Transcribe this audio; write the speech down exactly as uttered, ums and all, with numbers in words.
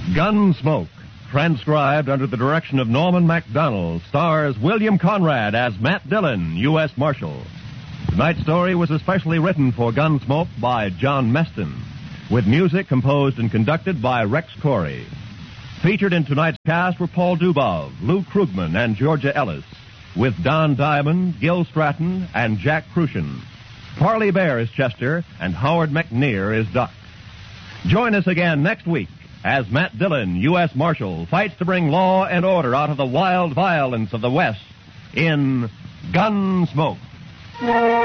Gunsmoke, transcribed under the direction of Norman MacDonald, stars William Conrad as Matt Dillon, U S Marshal. Tonight's story was especially written for Gunsmoke by John Meston, with music composed and conducted by Rex Corey. Featured in tonight's cast were Paul Dubov, Lou Krugman, and Georgia Ellis, with Don Diamond, Gil Stratton, and Jack Crucian. Parley Bear is Chester, and Howard McNear is Duck. Join us again next week as Matt Dillon, U S Marshal, fights to bring law and order out of the wild violence of the West in Gunsmoke.